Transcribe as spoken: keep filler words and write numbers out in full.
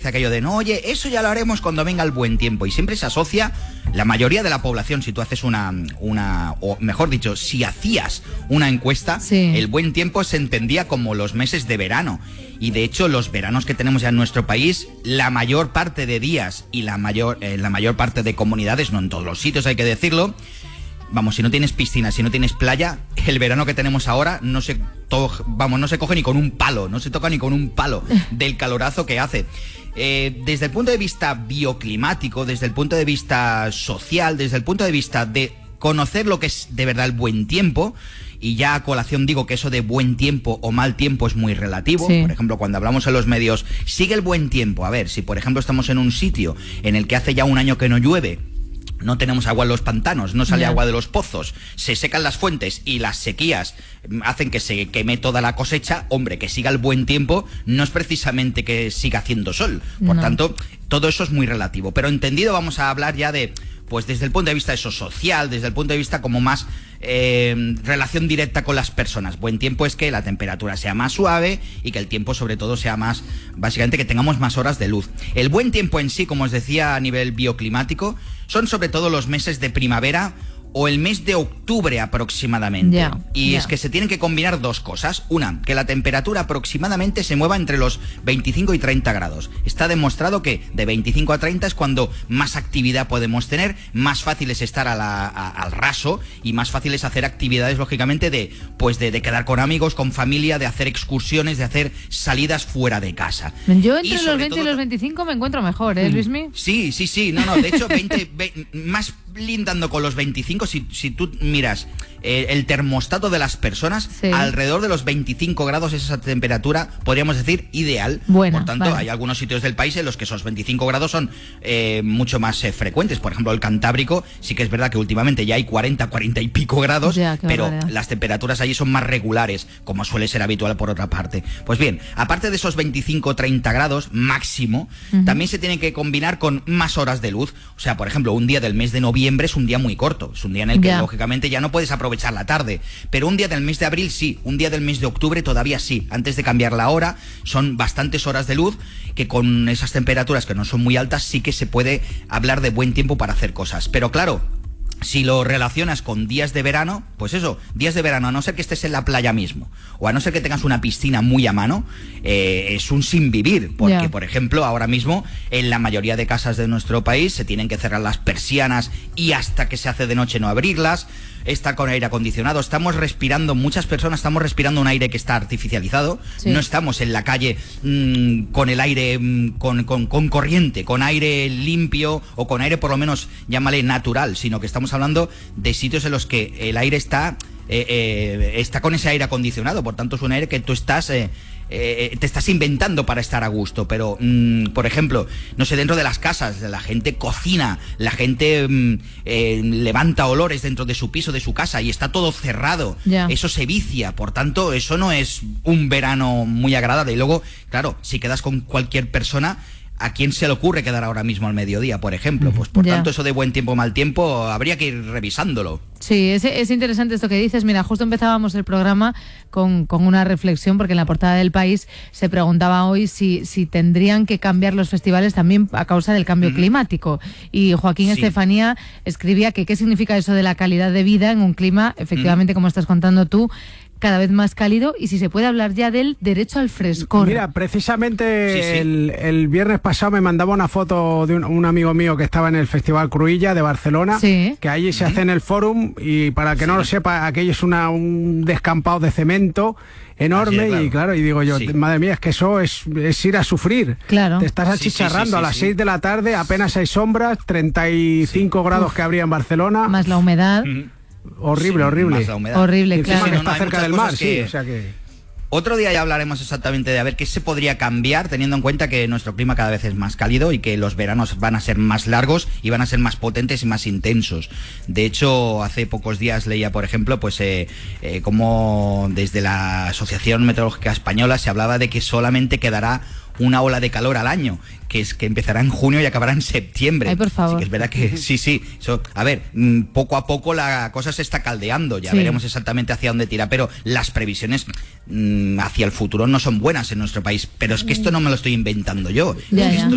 dice aquello de, no, oye, eso ya lo haremos cuando venga el buen tiempo. Y siempre se asocia, la mayoría de la población, si tú haces una, una o mejor dicho, si hacías una encuesta, sí. el buen tiempo se entendía como los meses de verano. Y de hecho, los veranos que tenemos ya en nuestro país, la mayor parte de días y la mayor, eh, la mayor parte de comunidades, no en todos los sitios hay que decirlo, vamos, si no tienes piscina, si no tienes playa, el verano que tenemos ahora no se, to- vamos, no se coge ni con un palo, no se toca ni con un palo del calorazo que hace. Eh, desde el punto de vista bioclimático, desde el punto de vista social, desde el punto de vista de conocer lo que es de verdad el buen tiempo, y ya a colación digo que eso de buen tiempo o mal tiempo es muy relativo. Sí. Por ejemplo, cuando hablamos en los medios, sigue el buen tiempo. A ver, si por ejemplo estamos en un sitio en el que hace ya un año que no llueve, no tenemos agua en los pantanos, no sale yeah. agua de los pozos, se secan las fuentes y las sequías hacen que se queme toda la cosecha, hombre, que siga el buen tiempo no es precisamente que siga haciendo sol. Por no. tanto, todo eso es muy relativo. Pero entendido, vamos a hablar ya de, pues desde el punto de vista eso social, desde el punto de vista como más eh, relación directa con las personas. Buen tiempo es que la temperatura sea más suave y que el tiempo sobre todo sea más, básicamente que tengamos más horas de luz. El buen tiempo en sí, como os decía a nivel bioclimático, son sobre todo los meses de primavera o el mes de octubre aproximadamente. Yeah, y yeah. es que se tienen que combinar dos cosas. Una, que la temperatura aproximadamente se mueva entre los veinticinco y treinta grados. Está demostrado que de veinticinco a treinta es cuando más actividad podemos tener, más fácil es estar a la, a, al raso y más fácil es hacer actividades, lógicamente, de, pues de, de quedar con amigos, con familia, de hacer excursiones, de hacer salidas fuera de casa. Yo entre los veinte todo, y los veinticinco me encuentro mejor, ¿eh, Luismi? Sí, sí, sí. No, no, de hecho, veinte, veinte más lindando con los veinticinco, si, si tú miras eh, el termostato de las personas, sí. alrededor de los veinticinco grados es esa temperatura, podríamos decir, ideal. Buena, por tanto, vale. hay algunos sitios del país en los que esos veinticinco grados son eh, mucho más eh, frecuentes. Por ejemplo, el Cantábrico, sí que es verdad que últimamente ya hay cuarenta, cuarenta y pico grados, ya, pero barbaridad. Las temperaturas allí son más regulares, como suele ser habitual por otra parte. Pues bien, aparte de esos veinticinco, treinta grados máximo, uh-huh. también se tiene que combinar con más horas de luz. O sea, por ejemplo, un día del mes de noviembre es un día muy corto, es un día en el que yeah. lógicamente ya no puedes aprovechar la tarde, pero un día del mes de abril sí, un día del mes de octubre todavía sí, antes de cambiar la hora, son bastantes horas de luz que con esas temperaturas que no son muy altas sí que se puede hablar de buen tiempo para hacer cosas, pero claro, si lo relacionas con días de verano, pues eso, días de verano, a no ser que estés en la playa mismo, o a no ser que tengas una piscina muy a mano, eh, es un sin vivir, porque, yeah. por ejemplo, ahora mismo, en la mayoría de casas de nuestro país, se tienen que cerrar las persianas y hasta que se hace de noche no abrirlas, estar con aire acondicionado, estamos respirando, muchas personas estamos respirando un aire que está artificializado, sí. no estamos en la calle mmm, con el aire, mmm, con, con, con corriente, con aire limpio, o con aire por lo menos, llámale natural, sino que estamos hablando de sitios en los que el aire está eh, eh, está con ese aire acondicionado, por tanto es un aire que tú estás eh, eh, te estás inventando para estar a gusto, pero mmm, por ejemplo, no sé, dentro de las casas la gente cocina, la gente mmm, eh, levanta olores dentro de su piso, de su casa, y está todo cerrado, yeah. eso se vicia, por tanto eso no es un verano muy agradable. Y luego, claro, si quedas con cualquier persona, ¿a quién se le ocurre quedar ahora mismo al mediodía, por ejemplo? Pues por yeah. tanto, eso de buen tiempo, mal tiempo, habría que ir revisándolo. Sí, es, es interesante esto que dices. Mira, justo empezábamos el programa con, con una reflexión, porque en la portada del País se preguntaba hoy si, si tendrían que cambiar los festivales también a causa del cambio mm-hmm. climático. Y Joaquín sí. Estefanía escribía que qué significa eso de la calidad de vida en un clima, efectivamente, mm. como estás contando tú, cada vez más cálido, y si se puede hablar ya del derecho al frescor. Mira, precisamente sí, sí. El, el viernes pasado me mandaba una foto de un, un amigo mío que estaba en el Festival Cruïlla de Barcelona, sí. que allí se hace en el Fórum, y para que sí. no lo sepa, aquello es una, un descampado de cemento enorme, es, claro. y claro, y digo yo, sí. madre mía, es que eso es, es ir a sufrir. Claro. Te estás achicharrando sí, sí, sí, sí, a las seis sí. de la tarde, apenas hay sombras, treinta y cinco sí. grados Uf. que habría en Barcelona. Más la humedad. Mm. Horrible, sí, horrible. Horrible, y claro. que Sí, no, está no, cerca del mar, que... sí, o sea que... Otro día ya hablaremos exactamente de a ver qué se podría cambiar, teniendo en cuenta que nuestro clima cada vez es más cálido y que los veranos van a ser más largos y van a ser más potentes y más intensos. De hecho, hace pocos días leía, por ejemplo, pues eh, eh, como desde la Asociación Meteorológica Española se hablaba de que solamente quedará una ola de calor al año, que es que empezará en junio y acabará en septiembre. Ay, por favor. Así que es verdad que sí, sí. Eso, a ver, poco a poco la cosa se está caldeando, ya sí. veremos exactamente hacia dónde tira, pero las previsiones mmm, hacia el futuro no son buenas en nuestro país. Pero es que esto no me lo estoy inventando yo. Ya, Esto ya.